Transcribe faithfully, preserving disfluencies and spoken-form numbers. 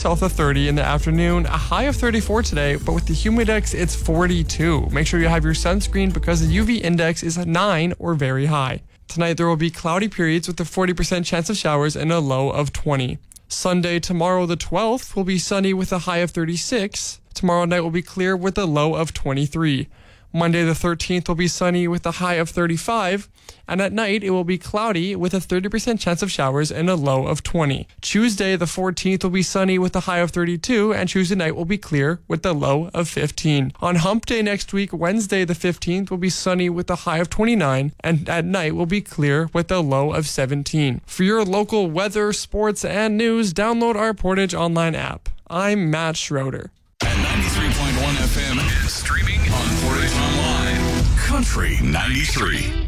south of thirty in the afternoon, a high of thirty-four today, but with the humidex, it's forty-two. Make sure you have your sunscreen because the U V index is nine or very high. Tonight, there will be cloudy periods with a forty percent chance of showers and a low of twenty. Sunday, tomorrow the twelfth, will be sunny with a high of thirty-six. Tomorrow night will be clear with a low of twenty-three. Monday the thirteenth will be sunny with a high of thirty-five, and at night it will be cloudy with a thirty percent chance of showers and a low of twenty. Tuesday the fourteenth will be sunny with a high of thirty-two, and Tuesday night will be clear with a low of fifteen. On Hump Day next week, Wednesday the fifteenth will be sunny with a high of twenty-nine, and at night will be clear with a low of seventeen. For your local weather, sports, and news, download our Portage Online app. I'm Matt Schroeder. At ninety-three point one F M and streaming on Portage Online. Country ninety-three.